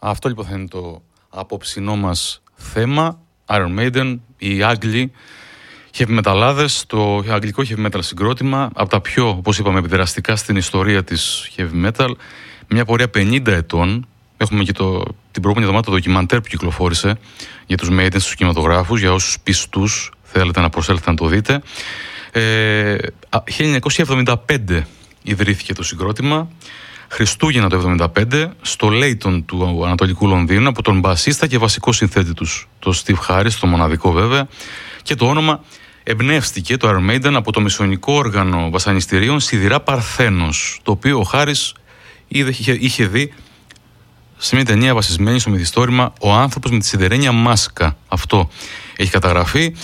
Αυτό λοιπόν θα είναι το απόψινό μας θέμα. Iron Maiden, οι Άγγλοι heavy metalάδες, το αγγλικό heavy metal συγκρότημα, από τα πιο, όπως είπαμε, επιδραστικά στην ιστορία της heavy metal. Μια πορεία 50 ετών. Έχουμε και την προηγούμενη εβδομάδα το ντοκιμαντέρ που κυκλοφόρησε για τους Maiden στους κινηματογράφους, για όσους πιστούς θέλετε να προσέλθετε να το δείτε. 1975 ιδρύθηκε το συγκρότημα. Χριστούγεννα το 1975 στο Λέιτον του Ανατολικού Λονδίνου από τον μπασίστα και βασικό συνθέτη τους, το Steve Harris, το μοναδικό βέβαια, και το όνομα εμπνεύστηκε το Iron Maiden από το μεσαιωνικό όργανο βασανιστήριων Σιδηρά Παρθένος, το οποίο ο Χάρις είχε δει σε μια ταινία βασισμένη στο μυθιστόρημα «Ο άνθρωπος με τη σιδερένια μάσκα». Αυτό έχει καταγραφεί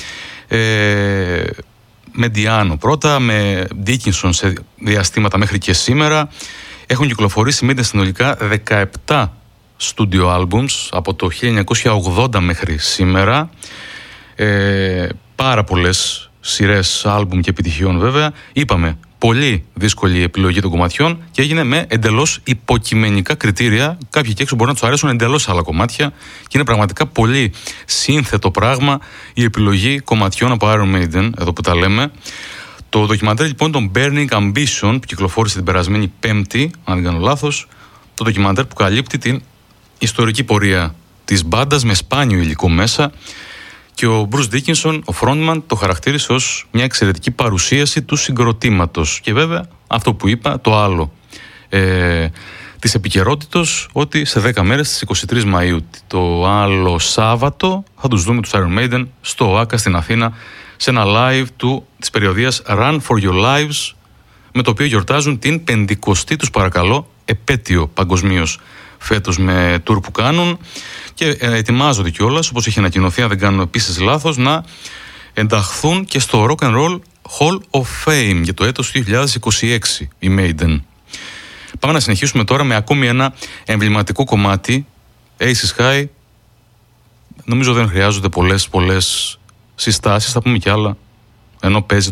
με Διάνο πρώτα, με Dickinson σε διαστήματα μέχρι και σήμερα. Έχουν κυκλοφορήσει Maiden συνολικά 17 studio albums από το 1980 μέχρι σήμερα. Πάρα πολλές σειρές άλμπουμ και επιτυχιών βέβαια. Είπαμε, πολύ δύσκολη επιλογή των κομματιών και έγινε με εντελώς υποκειμενικά κριτήρια. Κάποιοι και έξω μπορεί να τους αρέσουν εντελώς άλλα κομμάτια και είναι πραγματικά πολύ σύνθετο πράγμα η επιλογή κομματιών από Iron Maiden, εδώ που τα λέμε. Το ντοκιμαντέρ λοιπόν των Burning Ambition που κυκλοφόρησε την περασμένη Πέμπτη, αν δεν κάνω λάθος, το ντοκιμαντέρ που καλύπτει την ιστορική πορεία της μπάντας με σπάνιο υλικό μέσα, και ο Bruce Dickinson, ο frontman, το χαρακτήρισε ως μια εξαιρετική παρουσίαση του συγκροτήματος. Και βέβαια αυτό που είπα, το άλλο της επικαιρότητος, ότι σε 10 μέρες στις 23 Μαΐου το άλλο Σάββατο θα τους δούμε τους Iron Maiden στο ΟΑΚΑ στην Αθήνα σε ένα live της περιοδίας Run for Your Lives, με το οποίο γιορτάζουν την 50η τους παρακαλώ επέτειο παγκοσμίως φέτος με tour που κάνουν, και ετοιμάζονται κιόλας, όπως έχει ανακοινωθεί, αν δεν κάνω επίσης λάθος, να ενταχθούν και στο Rock and Roll Hall of Fame για το έτος 2026 οι Maiden. Πάμε να συνεχίσουμε τώρα με ακόμη ένα εμβληματικό κομμάτι, Aces High. Νομίζω δεν χρειάζονται πολλές συστάσεις, θα πούμε κι άλλα ενώ παίζει